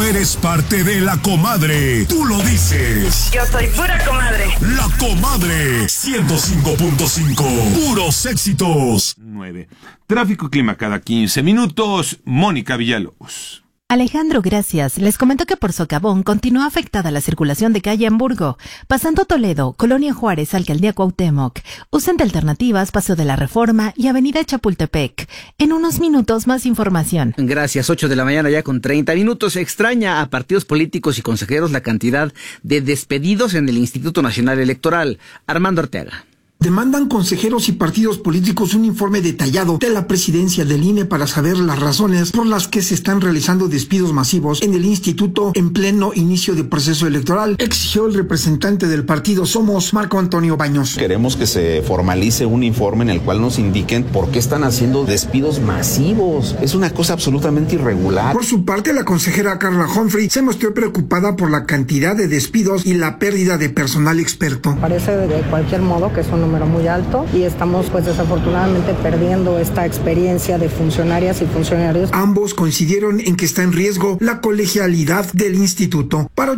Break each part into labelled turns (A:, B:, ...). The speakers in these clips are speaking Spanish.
A: eres parte de La Comadre. Tú lo dices.
B: Yo soy pura comadre.
A: La Comadre 105.5. Puros éxitos.
C: 9. Tráfico y clima cada 15 minutos. Mónica Villalobos.
D: Alejandro, gracias. Les comento que por Socavón continúa afectada la circulación de calle Hamburgo, pasando Toledo, Colonia Juárez, Alcaldía Cuauhtémoc. Usen de alternativas Paso de la Reforma y Avenida Chapultepec. En unos minutos más información.
E: Gracias, 8 de la mañana ya con 30 minutos. Extraña a partidos políticos y consejeros la cantidad de despedidos en el Instituto Nacional Electoral. Armando Arteaga.
F: Demandan consejeros y partidos políticos un informe detallado de la presidencia del INE para saber las razones por las que se están realizando despidos masivos en el instituto en pleno inicio de proceso electoral, exigió el representante del partido Somos, Marco Antonio Baños.
G: Queremos que se formalice un informe en el cual nos indiquen por qué están haciendo despidos masivos. Es una cosa absolutamente irregular.
F: Por su parte, la consejera Carla Humphrey se mostró preocupada por la cantidad de despidos y la pérdida de personal experto.
H: Parece de cualquier modo que es un número muy alto y estamos pues desafortunadamente perdiendo esta experiencia de funcionarias y funcionarios.
F: Ambos coincidieron en que está en riesgo la colegialidad del instituto. Para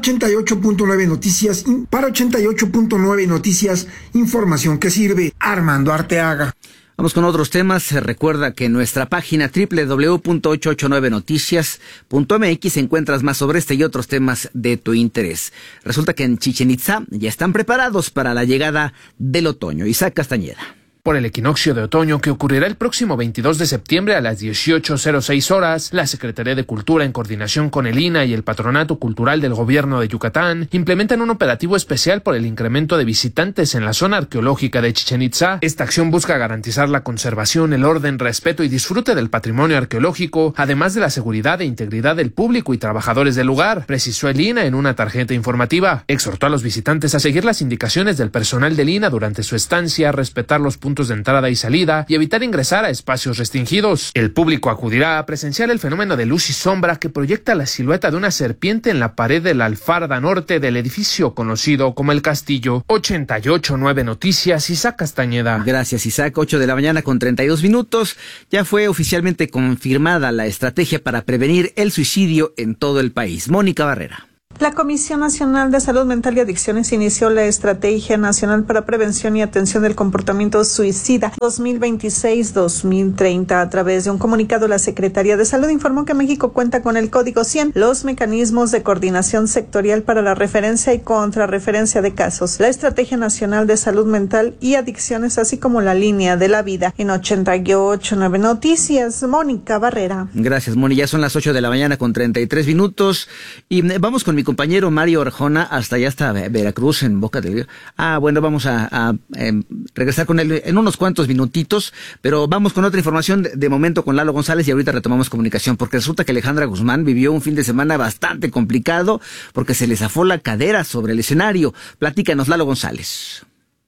F: 88.9 noticias, información que sirve. Armando Arteaga.
E: Vamos con otros temas. Se recuerda que en nuestra página www.889noticias.mx encuentras más sobre este y otros temas de tu interés. Resulta que en Chichén Itzá ya están preparados para la llegada del otoño. Isaac Castañeda.
I: Por el equinoccio de otoño que ocurrirá el próximo 22 de septiembre a las 18:06 horas, la Secretaría de Cultura, en coordinación con el INAH y el Patronato Cultural del Gobierno de Yucatán, implementan un operativo especial por el incremento de visitantes en la zona arqueológica de Chichén Itzá. Esta acción busca garantizar la conservación, el orden, respeto y disfrute del patrimonio arqueológico, además de la seguridad e integridad del público y trabajadores del lugar, precisó el INAH en una tarjeta informativa. Exhortó a los visitantes a seguir las indicaciones del personal del INAH durante su estancia, respetar los puntos de entrada y salida y evitar ingresar a espacios restringidos. El público acudirá a presenciar el fenómeno de luz y sombra que proyecta la silueta de una serpiente en la pared de la alfarda norte del edificio conocido como el Castillo. 88.9 Noticias, Isaac Castañeda.
E: Gracias, Isaac. 8 de la mañana con 32 minutos. Ya fue oficialmente confirmada la estrategia para prevenir el suicidio en todo el país. Mónica Barrera.
J: La Comisión Nacional de Salud Mental y Adicciones inició la Estrategia Nacional para Prevención y Atención del Comportamiento Suicida 2026-2030. A través de un comunicado, la Secretaría de Salud informó que México cuenta con el Código 100, los mecanismos de coordinación sectorial para la referencia y contrarreferencia de casos, la Estrategia Nacional de Salud Mental y Adicciones, así como la Línea de la Vida. En 88.9 Noticias, Mónica Barrera.
E: Gracias, Moni. Ya son las 8 de la mañana con 33 minutos y vamos con mi compañero Mario Arjona hasta allá, hasta Veracruz, en Boca del Río. Bueno, vamos a regresar con él en unos cuantos minutitos, pero vamos con otra información de momento con Lalo González y ahorita retomamos comunicación, porque resulta que Alejandra Guzmán vivió un fin de semana bastante complicado porque se le zafó la cadera sobre el escenario. Platícanos, Lalo González.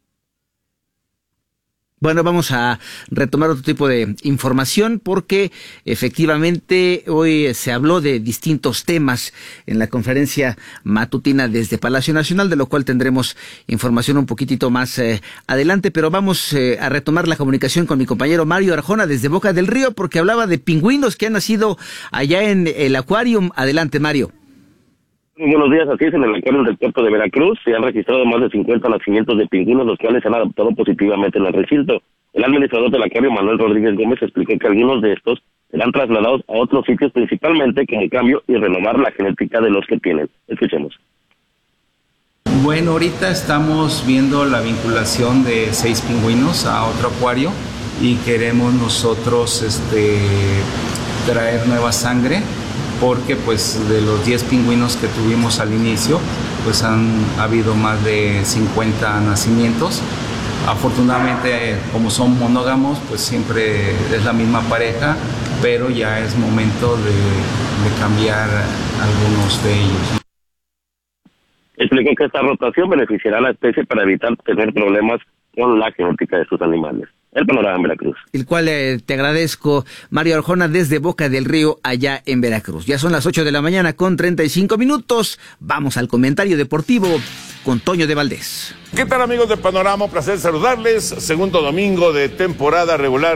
E: Bueno, vamos a retomar otro tipo de información porque efectivamente hoy se habló de distintos temas en la conferencia matutina desde Palacio Nacional, de lo cual tendremos información un poquitito más adelante, pero vamos a retomar la comunicación con mi compañero Mario Arjona desde Boca del Río porque hablaba de pingüinos que han nacido allá en el Acuarium. Adelante, Mario.
K: Muy buenos días. Así es, en el acuario del puerto de Veracruz se han registrado más de 50 nacimientos de pingüinos, los cuales se han adaptado positivamente en el recinto. El administrador del acuario, Manuel Rodríguez Gómez, explicó que algunos de estos serán trasladados a otros sitios, principalmente como cambio y renovar la genética de los que tienen. Escuchemos.
L: Bueno, ahorita estamos viendo la vinculación de 6 pingüinos a otro acuario y queremos nosotros traer nueva sangre, porque pues de los 10 pingüinos que tuvimos al inicio, pues han habido más de 50 nacimientos. Afortunadamente, como son monógamos, pues siempre es la misma pareja, pero ya es momento de cambiar algunos de ellos.
K: Explicó que esta rotación beneficiará a la especie para evitar tener problemas con la genética de sus animales. El panorama en Veracruz.
E: El cual te agradezco, Mario Arjona, desde Boca del Río, allá en Veracruz. Ya son las 8 de la mañana con 35 minutos. Vamos al comentario deportivo con Toño de Valdés.
M: ¿Qué tal, amigos de Panorama? Un placer saludarles. Segundo domingo de temporada regular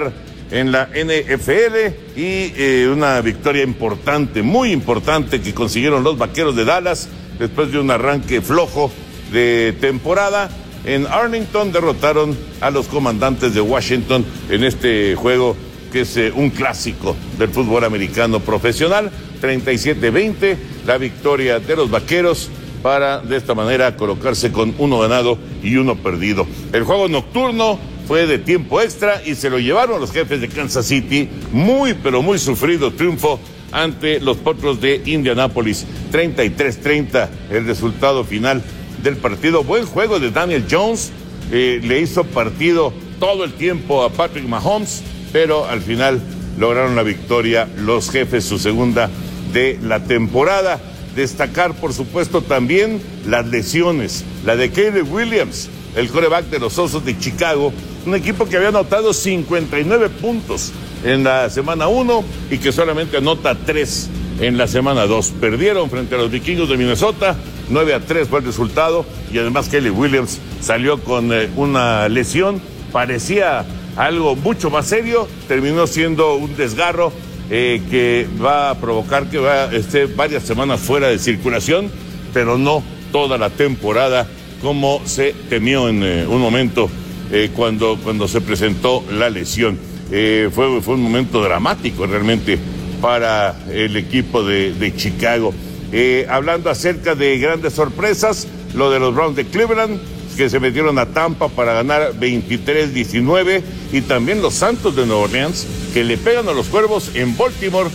B: en la NFL y una victoria importante, muy importante, que consiguieron los Vaqueros de Dallas después de un arranque flojo de temporada. En Arlington derrotaron a los Comandantes de Washington en este juego que es un clásico del fútbol americano profesional. 37-20, la victoria de los Vaqueros para de esta manera colocarse con 1 ganado y 1 perdido. El juego nocturno fue de tiempo extra y se lo llevaron los Jefes de Kansas City. Muy, pero muy sufrido triunfo ante los Potros de Indianápolis. 33-30 el resultado final del partido. Buen juego de Daniel Jones, le hizo partido todo el tiempo a Patrick Mahomes, pero al final lograron la victoria los Jefes, su segunda de la temporada. Destacar, por supuesto, también las lesiones. La de Caleb Williams, el quarterback de los Osos de Chicago, un equipo que había anotado 59 puntos en la semana 1 y que solamente anota 3 en la semana 2. Perdieron frente a los Vikingos de Minnesota, 9-3 fue el resultado, y además Caleb Williams salió con una lesión, parecía algo mucho más serio, terminó siendo un desgarro que va a provocar que esté varias semanas fuera de circulación, pero no toda la temporada como se temió en un momento cuando se presentó la lesión. Fue un momento dramático realmente para el equipo de Chicago. Hablando acerca de grandes sorpresas, lo de los Browns de Cleveland, que se metieron a Tampa para ganar 23-19, y también los Santos de Nueva Orleans, que le pegan a los Cuervos en Baltimore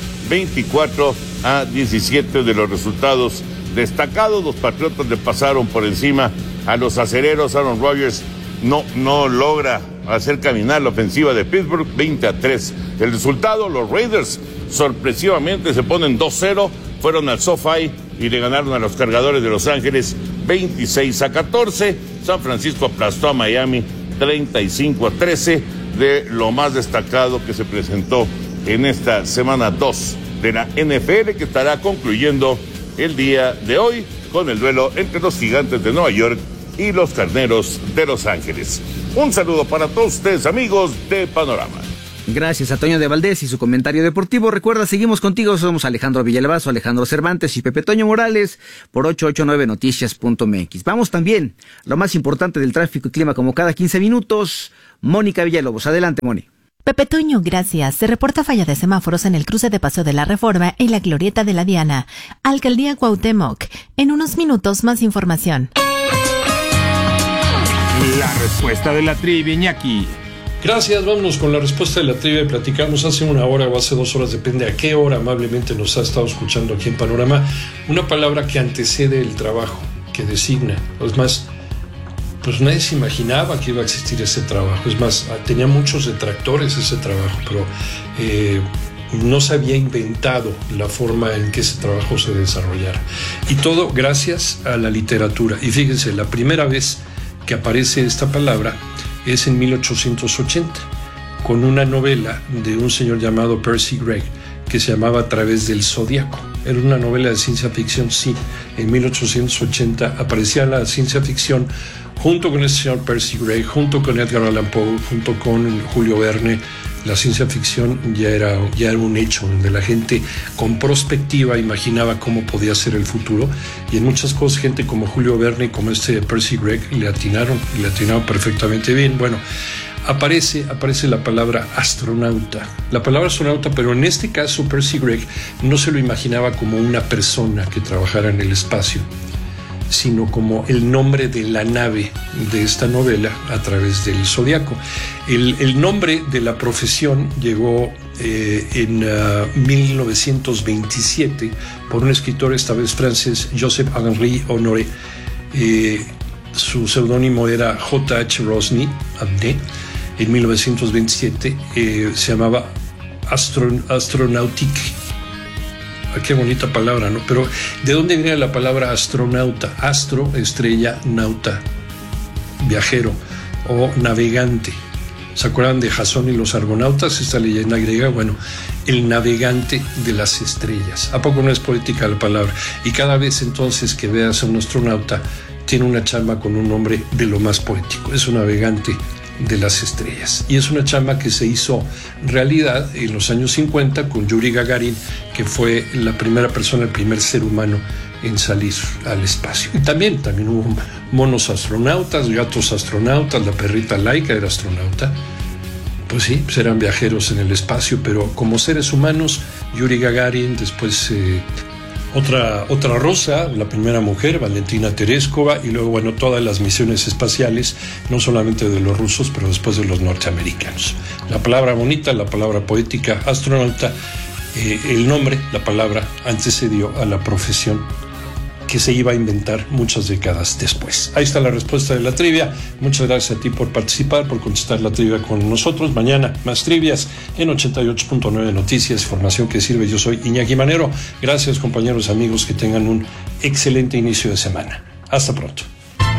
B: 24-17 de los resultados destacados. Los Patriotas le pasaron por encima a los Acereros. Aaron Rodgers no logra hacer caminar la ofensiva de Pittsburgh. 20-3 el resultado. Los Raiders sorpresivamente se ponen 2-0, fueron al SoFi y le ganaron a los Cargadores de Los Ángeles 26-14. San Francisco aplastó a Miami 35-13, de lo más destacado que se presentó en esta semana 2 de la NFL, que estará concluyendo el día de hoy con el duelo entre los Gigantes de Nueva York y los Carneros de Los Ángeles. Un saludo para todos ustedes, amigos de Panorama.
E: Gracias a Toño de Valdés y su comentario deportivo. Recuerda, seguimos contigo, somos Alejandro Villalbazo, Alejandro Cervantes y Pepe Toño Morales por 889noticias.mx. Vamos también, lo más importante del tráfico y clima como cada 15 minutos. Mónica Villalobos, adelante, Moni.
D: Pepe Toño, gracias. Se reporta falla de semáforos en el cruce de Paseo de la Reforma y la Glorieta de la Diana. Alcaldía Cuauhtémoc. En unos minutos más información.
C: La respuesta de la trivia, Iñaki.
M: Gracias, vámonos con la respuesta de la trivia. Platicamos hace 1 hora o hace 2 horas, depende a qué hora amablemente nos ha estado escuchando aquí en Panorama, una palabra que antecede el trabajo, que designa. Es más, pues nadie se imaginaba que iba a existir ese trabajo. Es más, tenía muchos detractores ese trabajo, pero no se había inventado la forma en que ese trabajo se desarrollara. Y todo gracias a la literatura. Y fíjense, la primera vez que aparece esta palabra es en 1880, con una novela de un señor llamado Percy Gregg, que se llamaba A través del Zodíaco. Era una novela de ciencia ficción, sí. En 1880 aparecía la ciencia ficción junto con el señor Percy Gregg, junto con Edgar Allan Poe, junto con Julio Verne. La ciencia ficción ya era un hecho, donde la gente con prospectiva imaginaba cómo podía ser el futuro, y en muchas cosas gente como Julio Verne y como Percy Gregg le atinaron perfectamente bien. Bueno, aparece la palabra astronauta. La palabra astronauta, pero en este caso Percy Gregg no se lo imaginaba como una persona que trabajara en el espacio, sino como el nombre de la nave de esta novela, A través del Zodíaco. El nombre de la profesión llegó en 1927 por un escritor, esta vez francés, Joseph-Henri Honoré. Su seudónimo era J.H. Rosny Abney. En 1927 se llamaba Astronautique. Qué bonita palabra, ¿no? Pero ¿de dónde viene la palabra astronauta? Astro, estrella, nauta, viajero o navegante. ¿Se acuerdan de Jasón y los argonautas? Esta leyenda griega, bueno, el navegante de las estrellas. ¿A poco no es poética la palabra? Y cada vez entonces que veas a un astronauta, tiene una chamba con un nombre de lo más poético. Es un navegante de las estrellas. Y es una chamba que se hizo realidad en los años 50 con Yuri Gagarin, que fue la primera persona, el primer ser humano en salir al espacio. Y también hubo monos astronautas, gatos astronautas, la perrita Laika era astronauta. Pues sí, eran viajeros en el espacio, pero como seres humanos, Yuri Gagarin, después otra rusa, la primera mujer, Valentina Tereskova, y luego, bueno, todas las misiones espaciales, no solamente de los rusos, pero después de los norteamericanos. La palabra bonita, la palabra poética, astronauta, el nombre, la palabra, antecedió a la profesión que se iba a inventar muchas décadas después. Ahí está la respuesta de la trivia. Muchas gracias a ti por participar, por contestar la trivia con nosotros. Mañana más trivias en 88.9 Noticias, información que sirve. Yo soy Iñaki Manero. Gracias, compañeros, amigos, que tengan un excelente inicio de semana. Hasta pronto.